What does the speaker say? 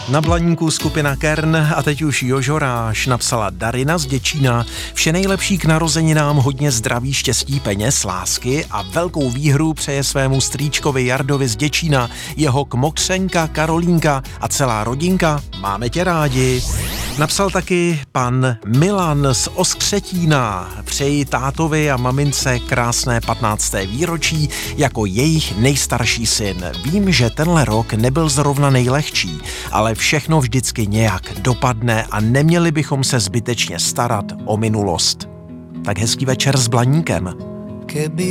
Na Blaníku skupina Kern a teď už Jožoráš napsala Darina z Děčína. Vše nejlepší k narozeninám, hodně zdraví, štěstí, peněz, lásky a velkou výhru přeje svému strýčkovi Jardovi z Děčína, jeho kmotřenka Karolínka a celá rodinka. Máme tě rádi. Napsal taky pan Milan z Oskřetína. Přeji tátovi a mamince krásné 15. výročí jako jejich nejstarší syn. Vím, že tenhle rok nebyl zrovna nejlehčí, ale všechno vždycky nějak dopadne a neměli bychom se zbytečně starat o minulost. Tak hezký večer s Blaníkem.